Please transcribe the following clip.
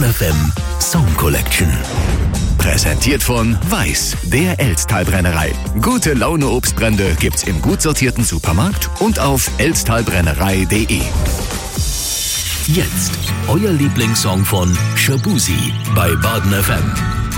FM Song Collection. Präsentiert von Weiß, der Elztal-Brennerei. Gute Laune Obstbrände gibt's im gut sortierten Supermarkt und auf elztalbrennerei.de. Jetzt euer Lieblingssong von Shaboozey bei Baden FM.